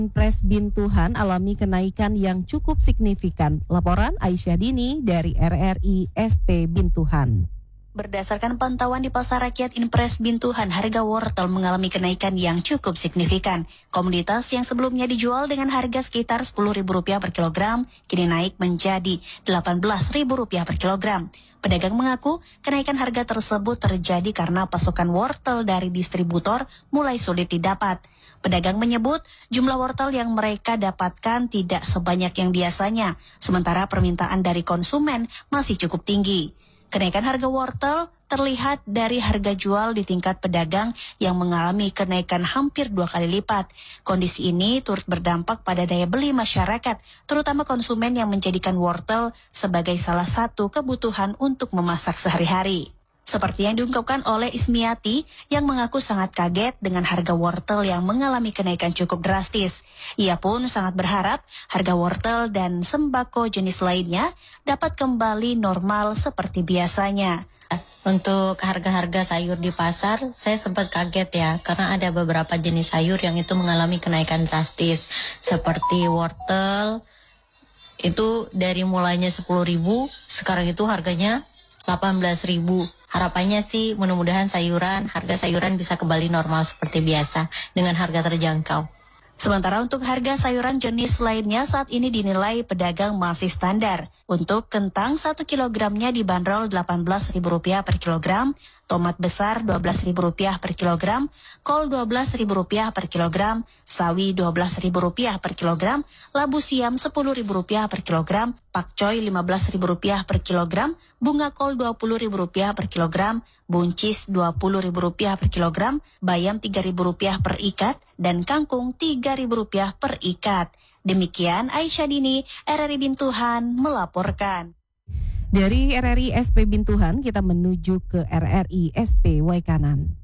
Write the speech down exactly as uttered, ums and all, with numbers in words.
Pres Bintuhan alami kenaikan yang cukup signifikan. Laporan Aisyah Dini dari R R I S P Bintuhan. Berdasarkan pantauan di Pasar Rakyat Inpres Bintuhan, harga wortel mengalami kenaikan yang cukup signifikan. Komoditas yang sebelumnya dijual dengan harga sekitar sepuluh ribu rupiah per kilogram, kini naik menjadi delapan belas ribu rupiah per kilogram. Pedagang mengaku kenaikan harga tersebut terjadi karena pasokan wortel dari distributor mulai sulit didapat. Pedagang menyebut jumlah wortel yang mereka dapatkan tidak sebanyak yang biasanya, sementara permintaan dari konsumen masih cukup tinggi. Kenaikan harga wortel terlihat dari harga jual di tingkat pedagang yang mengalami kenaikan hampir dua kali lipat. Kondisi ini turut berdampak pada daya beli masyarakat, terutama konsumen yang menjadikan wortel sebagai salah satu kebutuhan untuk memasak sehari-hari. Seperti yang diungkapkan oleh Ismiati yang mengaku sangat kaget dengan harga wortel yang mengalami kenaikan cukup drastis. Ia pun sangat berharap harga wortel dan sembako jenis lainnya dapat kembali normal seperti biasanya. Untuk harga-harga sayur di pasar, saya sempat kaget ya, karena ada beberapa jenis sayur yang itu mengalami kenaikan drastis. Seperti wortel, itu dari mulainya sepuluh ribu, sekarang itu harganya delapan belas ribu. Harapannya sih mudah-mudahan sayuran, harga sayuran bisa kembali normal seperti biasa dengan harga terjangkau. Sementara untuk harga sayuran jenis lainnya saat ini dinilai pedagang masih standar. Untuk kentang satu kilogramnya dibanderol delapan belas ribu rupiah per kilogram, tomat besar dua belas ribu rupiah per kilogram, kol dua belas ribu rupiah per kilogram, sawi dua belas ribu rupiah per kilogram, labu siam sepuluh ribu rupiah per kilogram, pakcoy lima belas ribu rupiah per kilogram, bunga kol dua puluh ribu rupiah per kilogram, buncis dua puluh ribu rupiah per kilogram, bayam tiga ribu rupiah per ikat, dan kangkung tiga ribu rupiah per ikat. Demikian Aisyah Dini, R R I Bintuhan melaporkan. Dari R R I S P Bintuhan kita menuju ke R R I S P Waikanan.